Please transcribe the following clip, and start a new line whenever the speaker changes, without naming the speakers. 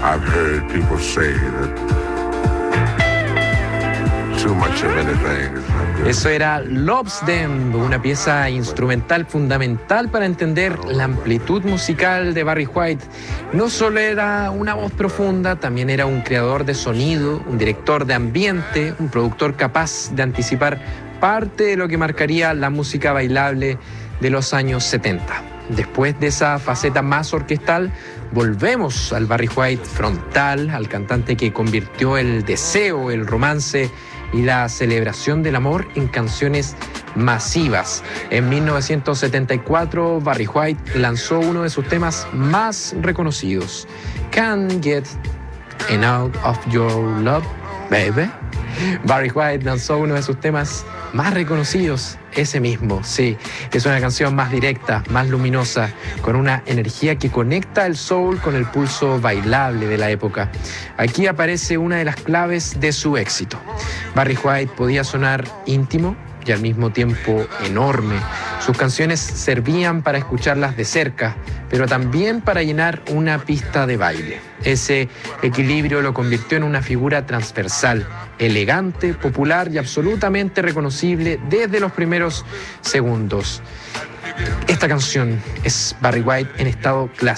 I've heard people say that too much of anything is not good.
Eso era Love's Them, una pieza instrumental fundamental para entender la amplitud musical de Barry White. No solo era una voz profunda, también era un creador de sonido, un director de ambiente, un productor capaz de anticipar parte de lo que marcaría la música bailable de los años 70. Después de esa faceta más orquestal, volvemos al Barry White frontal, al cantante que convirtió el deseo, el romance y la celebración del amor en canciones masivas. En 1974, Barry White lanzó uno de sus temas más reconocidos, Can't Get Enough of Your Love, Baby. Barry White lanzó uno de sus temas más reconocidos, ese mismo, sí. Es una canción más directa, más luminosa, con una energía que conecta el soul con el pulso bailable de la época. Aquí aparece una de las claves de su éxito. Barry White podía sonar íntimo y al mismo tiempo enorme. Sus canciones servían para escucharlas de cerca, pero también para llenar una pista de baile. Ese equilibrio lo convirtió en una figura transversal, elegante, popular y absolutamente reconocible desde los primeros segundos. Esta canción es Barry White en estado clásico.